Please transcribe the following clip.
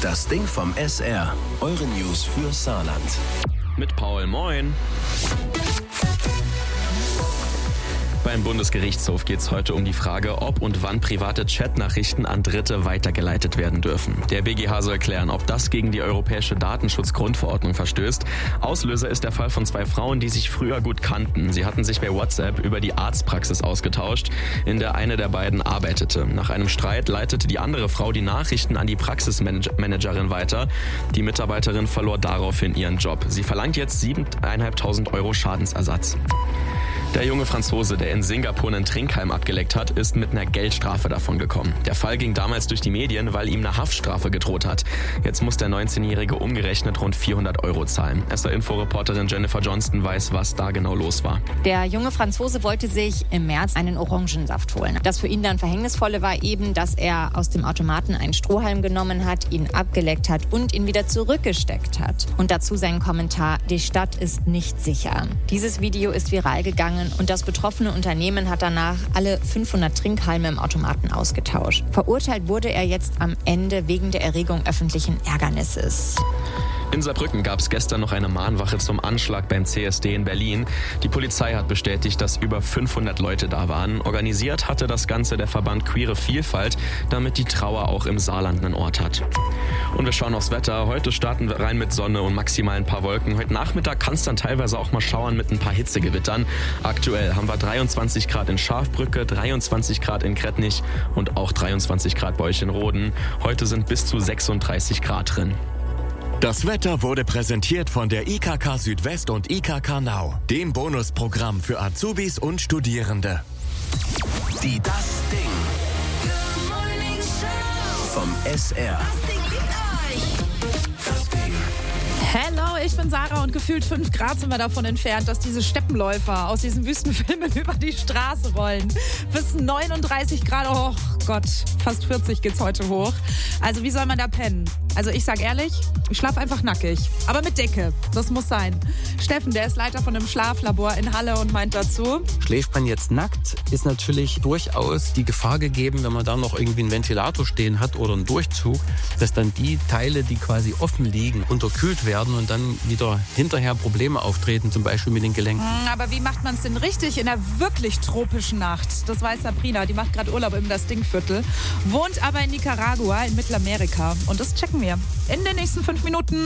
Das Ding vom SR. Eure News für Saarland. Mit Paul, moin. Beim Bundesgerichtshof geht es heute um die Frage, ob und wann private Chatnachrichten an Dritte weitergeleitet werden dürfen. Der BGH soll klären, ob das gegen die Europäische Datenschutzgrundverordnung verstößt. Auslöser ist der Fall von 2 Frauen, die sich früher gut kannten. Sie hatten sich bei WhatsApp über die Arztpraxis ausgetauscht, in der eine der beiden arbeitete. Nach einem Streit leitete die andere Frau die Nachrichten an die Praxismanagerin weiter. Die Mitarbeiterin verlor daraufhin ihren Job. Sie verlangt jetzt 7.500 € Schadensersatz. Der junge Franzose, der in Singapur einen Trinkhalm abgeleckt hat, ist mit einer Geldstrafe davongekommen. Der Fall ging damals durch die Medien, weil ihm eine Haftstrafe gedroht hat. Jetzt muss der 19-Jährige umgerechnet rund 400 € zahlen. SR-Info-Reporterin Jennifer Johnston weiß, was da genau los war. Der junge Franzose wollte sich im März einen Orangensaft holen. Das für ihn dann Verhängnisvolle war eben, dass er aus dem Automaten einen Strohhalm genommen hat, ihn abgeleckt hat und ihn wieder zurückgesteckt hat. Und dazu sein Kommentar: Die Stadt ist nicht sicher. Dieses Video ist viral gegangen und das betroffene Unternehmen hat danach alle 500 Trinkhalme im Automaten ausgetauscht. Verurteilt wurde er jetzt am Ende wegen der Erregung öffentlichen Ärgernisses. In Saarbrücken gab es gestern noch eine Mahnwache zum Anschlag beim CSD in Berlin. Die Polizei hat bestätigt, dass über 500 Leute da waren. Organisiert hatte das Ganze der Verband Queere Vielfalt, damit die Trauer auch im Saarland einen Ort hat. Und wir schauen aufs Wetter. Heute starten wir rein mit Sonne und maximal ein paar Wolken. Heute Nachmittag kann es dann teilweise auch mal schauern mit ein paar Hitzegewittern. Aktuell haben wir 23 Grad in Schafbrücke, 23 Grad in Krettnich und auch 23 Grad bei euch in Roden. Heute sind bis zu 36 Grad drin. Das Wetter wurde präsentiert von der IKK Südwest und IKK Now, dem Bonusprogramm für Azubis und Studierende. Die Das Ding vom SR. Das Ding. Hello, ich bin Sarah und gefühlt 5 Grad sind wir davon entfernt, dass diese Steppenläufer aus diesen Wüstenfilmen über die Straße rollen. Bis 39 Grad, oh Gott, fast 40 geht's heute hoch. Also wie soll man da pennen? Also ich sag ehrlich, ich schlafe einfach nackig, aber mit Decke, das muss sein. Steffen, der ist Leiter von einem Schlaflabor in Halle und meint dazu: Schläft man jetzt nackt, ist natürlich durchaus die Gefahr gegeben, wenn man da noch irgendwie einen Ventilator stehen hat oder einen Durchzug, dass dann die Teile, die quasi offen liegen, unterkühlt werden und dann wieder hinterher Probleme auftreten, zum Beispiel mit den Gelenken. Aber wie macht man es denn richtig in einer wirklich tropischen Nacht? Das weiß Sabrina, die macht gerade Urlaub im Das Ding-Viertel, wohnt aber in Nicaragua in Mittelamerika und das checken wir in den nächsten 5 Minuten.